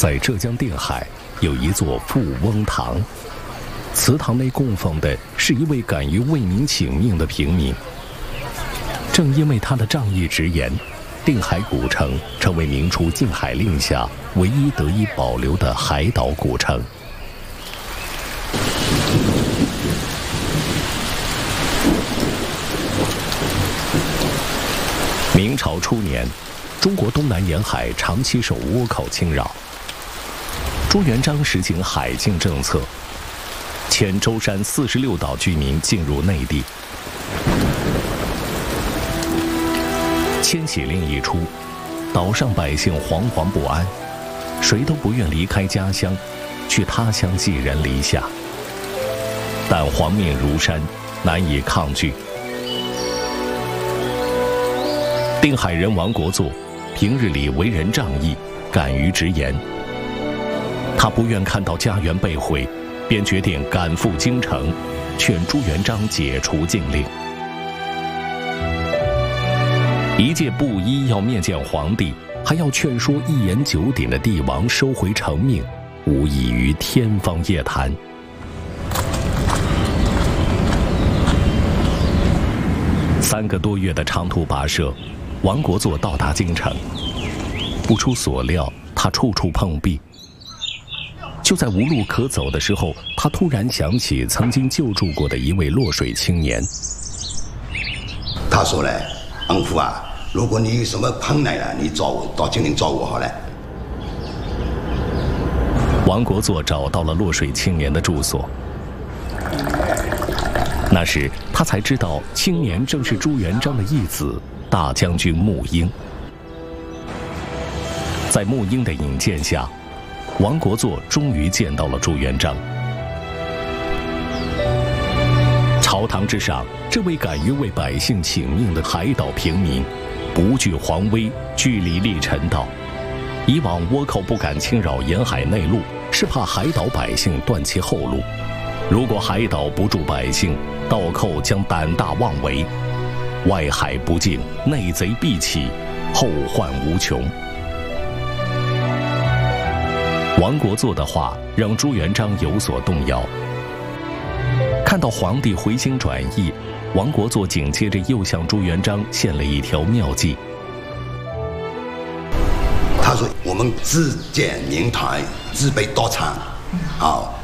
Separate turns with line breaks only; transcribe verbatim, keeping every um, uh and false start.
在浙江定海有一座富翁堂，祠堂内供奉的是一位敢于为民请命的平民。正因为他的仗义直言，定海古城成为明初禁海令下唯一得以保留的海岛古城。明朝初年，中国东南沿海长期受倭寇侵扰，朱元璋实行海禁政策，遣舟山四十六岛居民进入内地。迁徙令一出，岛上百姓惶惶不安，谁都不愿离开家乡，去他乡寄人篱下。但皇命如山，难以抗拒。定海人王国祚平日里为人仗义，敢于直言。他不愿看到家园被毁，便决定赶赴京城，劝朱元璋解除禁令。一介布衣要面见皇帝，还要劝说一言九鼎的帝王收回成命，无异于天方夜谭。三个多月的长途跋涉，王国祚到达京城。不出所料，他处处碰壁。就在无路可走的时候，他突然想起曾经救助过的一位落水青年。
他说呢，恩父啊，如果你有什么困难了，你找我，到京城找我好了。
王国祚找到了落水青年的住所。那时他才知道，青年正是朱元璋的义子大将军穆英。在穆英的引荐下，王国祚终于见到了朱元璋。朝堂之上，这位敢于为百姓请命的海岛平民，不惧皇威，据理力陈道。以往倭寇不敢侵扰沿海内陆，是怕海岛百姓断其后路。如果海岛不助百姓，盗寇将胆大妄为，外海不静，内贼必起，后患无穷。王国祚的话让朱元璋有所动摇。看到皇帝回心转意，王国祚紧接着又向朱元璋献了一条妙计。
他说：“我们自建民团，自备刀枪，好、